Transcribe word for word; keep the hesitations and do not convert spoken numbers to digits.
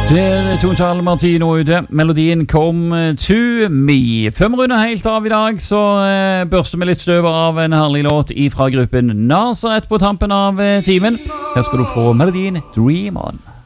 Der Total Martino ute. Melodien kom to me. Før vi runder helt av i dag, så eh, børster vi litt støv av en herlig låt ifra gruppen NASA rett på tampen av eh, timen. Her skal du få melodien Dream On.